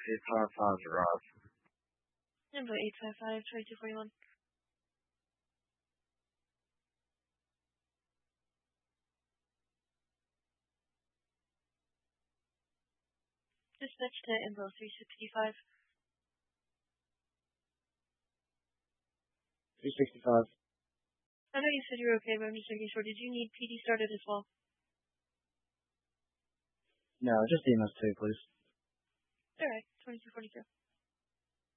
855 Ross. Info 855-2241. Dispatch to Info 365. 365. I know you said you were okay, but I'm just making sure. Did you need PD started as well? No, just EMS 2, please. Alright, 2242.